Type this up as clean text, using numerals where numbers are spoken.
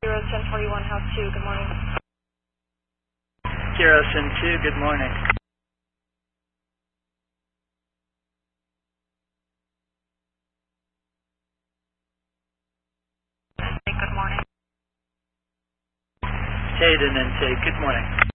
1041 House 2, good morning. Kira Sin 2, good morning. Good morning. Hayden and Tate, good morning.